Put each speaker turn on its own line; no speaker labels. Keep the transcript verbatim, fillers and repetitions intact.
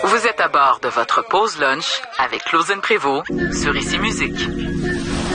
Vous êtes à bord de votre pause lunch avec Claudine Prévost sur Ici Musique.